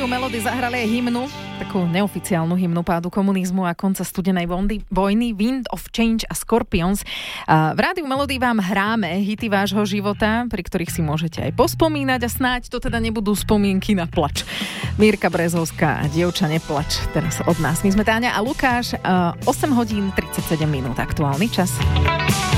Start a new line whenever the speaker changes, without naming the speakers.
Rádiu Melody zahrali aj hymnu, takú neoficiálnu hymnu pádu komunizmu a konca studenej vojny, Wind of Change a Scorpions. V Rádiu Melody vám hráme hity vášho života, pri ktorých si môžete aj pospomínať a snáď to teda nebudú spomienky na plač. Mírka Brezovská a Dievča neplač teraz od nás. My sme Táňa a Lukáš, 8 hodín 37 minút aktuálny čas.